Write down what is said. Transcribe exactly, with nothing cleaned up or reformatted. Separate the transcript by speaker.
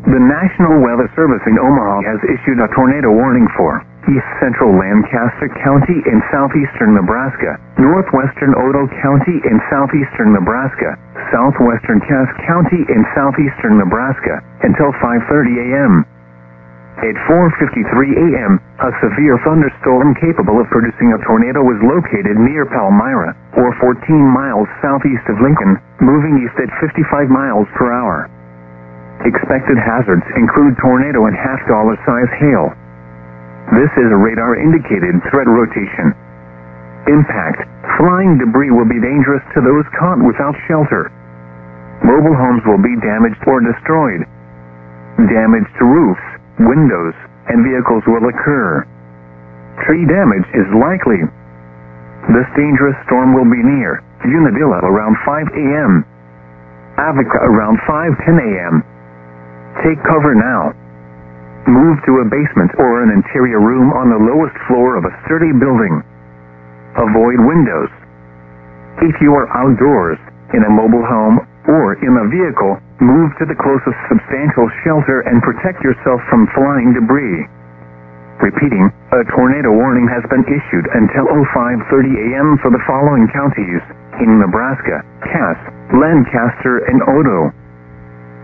Speaker 1: The National Weather Service in Omaha has issued a tornado warning for East Central Lancaster County in southeastern Nebraska, northwestern Otoe County in southeastern Nebraska, southwestern Cass County in southeastern Nebraska, until five thirty a.m. At four fifty-three a.m., a severe thunderstorm capable of producing a tornado was located near Palmyra, or fourteen miles southeast of Lincoln, moving east at fifty-five miles per hour. Expected hazards include tornado and half-dollar size hail. This is a radar-indicated threat rotation. Impact. Flying debris will be dangerous to those caught without shelter. Mobile homes will be damaged or destroyed. Damage to roofs, windows, and vehicles will occur. Tree damage is likely. This dangerous storm will be near Unadilla around five a.m. Avica around five ten a.m. Take cover now. Move to a basement or an interior room on the lowest floor of a sturdy building. Avoid windows. If you are outdoors, in a mobile home, or in a vehicle, move to the closest substantial shelter and protect yourself from flying debris. Repeating, a tornado warning has been issued until five thirty a.m. for the following counties in Nebraska: Cass, Lancaster, and Otoe.